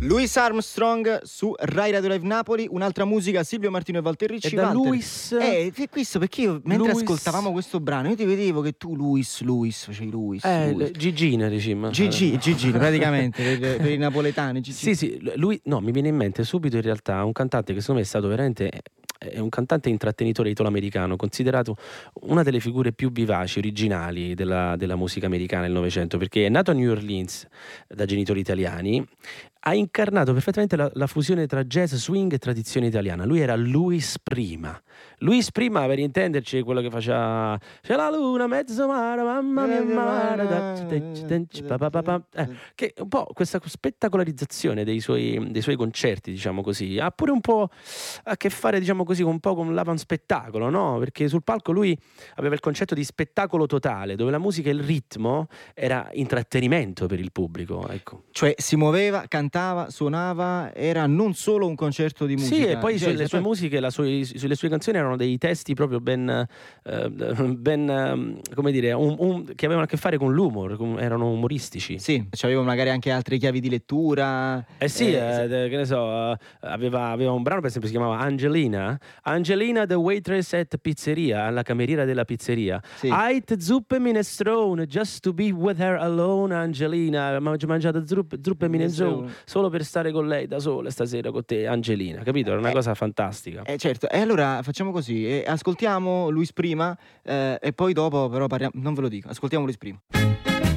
Louis Armstrong su Rai Radio Live Napoli, un'altra musica, Silvio Martino e Walter Ricci. E da Louis questo perché io mentre Louis... ascoltavamo questo brano io ti vedevo che tu Louis facevi Louis. Gigina diciamo. Gigi praticamente per i napoletani. Gigi. Sì, lui no, mi viene in mente subito in realtà un cantante che secondo me è stato veramente è un cantante intrattenitore italo-americano, considerato una delle figure più vivaci, originali della musica americana del Novecento, perché è nato a New Orleans da genitori italiani, ha incarnato perfettamente la fusione tra jazz, swing e tradizione italiana. Lui era Louis Prima. Louis Prima, per intenderci, è quello che faceva c'è la luna mezzo mare, mamma mia mare, che un po' questa spettacolarizzazione dei suoi concerti, diciamo così, ha pure un po' a che fare, diciamo così, un po' con l'avanspettacolo, no? Perché sul palco lui aveva il concetto di spettacolo totale, dove la musica e il ritmo era intrattenimento per il pubblico, ecco. Cioè si muoveva, cantava, suonava, era non solo un concerto di musica. Sì, e poi le sue musiche, sulle sue canzoni erano dei testi proprio ben come dire, che avevano a che fare con l'humor, erano umoristici. Sì, c'aveva magari anche altre chiavi di lettura. Che ne so, aveva un brano per esempio si chiamava Angelina the waitress at pizzeria, la cameriera della pizzeria. Sì. Ate zuppe minestrone just to be with her alone. Angelina, ho mangiato zuppe minestrone solo per stare con lei da sola stasera con te, Angelina, capito? Era una cosa fantastica. Certo, e allora facciamo così, ascoltiamo Louis Prima e poi dopo però parliamo, non ve lo dico, ascoltiamo Louis Prima.